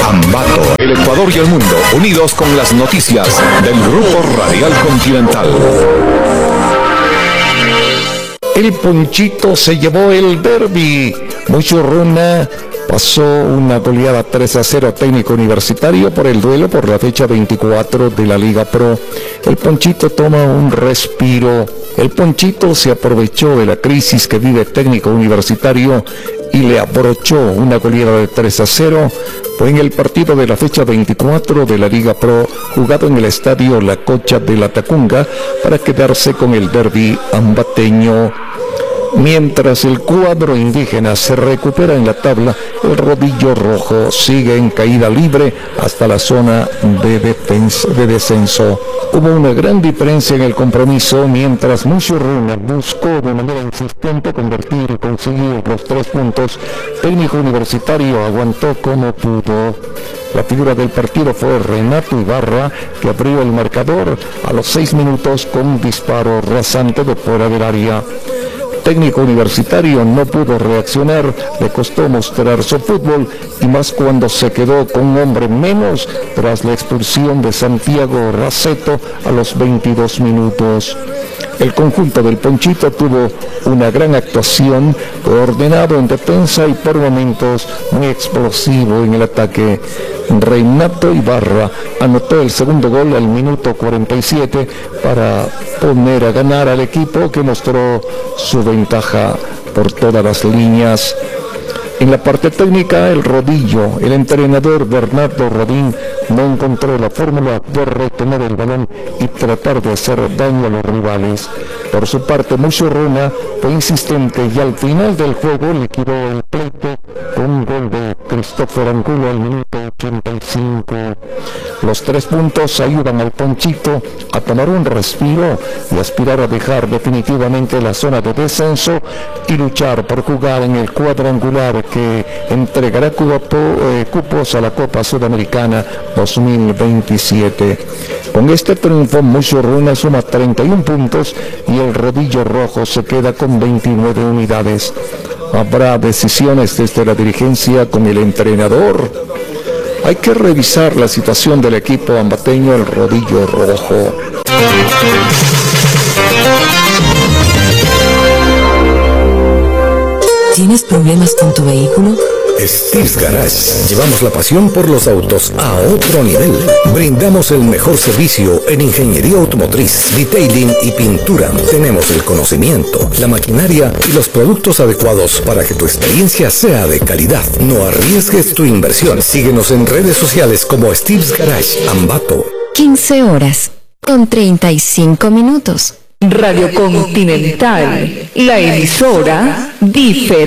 Ambato, el Ecuador y el mundo, unidos con las noticias del Grupo Radial Continental. El Ponchito se llevó el derbi. Muchurruna pasó una goleada 3-0 Técnico Universitario por el duelo por la fecha 24 de la Liga Pro. El Ponchito toma un respiro. El Ponchito se aprovechó de la crisis que vive Técnico Universitario y le abrochó una goleada de 3-0. Fue en el partido de la fecha 24 de la Liga Pro, jugado en el estadio La Cocha de la Tacunga, para quedarse con el derbi ambateño. Mientras el cuadro indígena se recupera en la tabla, el Rodillo Rojo sigue en caída libre hasta la zona de descenso. Hubo una gran diferencia en el compromiso, mientras Muchurruna buscó de manera insistente convertir y conseguir los 3 puntos. Técnico Universitario aguantó como pudo. La figura del partido fue Renato Ibarra, que abrió el marcador a los 6 minutos con un disparo rasante de fuera del área. Técnico Universitario no pudo reaccionar, le costó mostrar su fútbol, y más cuando se quedó con un hombre menos tras la expulsión de Santiago Raceto a los 22 minutos. El conjunto del Ponchito tuvo una gran actuación, coordinado en defensa y por momentos muy explosivo en el ataque. Renato Ibarra anotó el segundo gol al minuto 47 para poner a ganar al equipo, que mostró su ventaja por todas las líneas. En la parte técnica, el Rodillo, el entrenador Bernardo Rodín, no encontró la fórmula de retener el balón y tratar de hacer daño a los rivales. Por su parte, Muchurruna fue insistente y al final del juego liquidó el pleito con un gol de Cristófer Angulo al minuto 85. Los 3 puntos ayudan al Ponchito a tomar un respiro y aspirar a dejar definitivamente la zona de descenso y luchar por jugar en el cuadrangular que entregará cupos a la Copa Sudamericana 2027. Con este triunfo, Muchurruna suma 31 puntos y el Rodillo Rojo se queda con 29 unidades. Habrá decisiones desde la dirigencia con el entrenador. Hay que revisar la situación del equipo ambateño, el Rodillo Rojo. ¿Tienes problemas con tu vehículo? Steve's Garage. Llevamos la pasión por los autos a otro nivel. Brindamos el mejor servicio en ingeniería automotriz, detailing y pintura. Tenemos el conocimiento, la maquinaria y los productos adecuados para que tu experiencia sea de calidad. No arriesgues tu inversión. Síguenos en redes sociales como Steve's Garage Ambato. 15 horas con 35 minutos. Radio Continental, la emisora diferente.